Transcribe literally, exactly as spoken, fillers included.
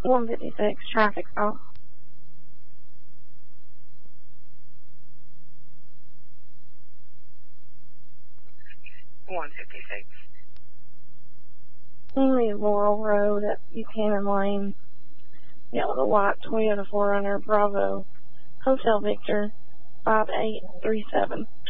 one fifty-six, traffic stop. one fifty-six. Only Laurel Road at Buchanan Lane. Yeah, with a white Toyota four runner, Bravo, Hotel Victor, five eight three seven.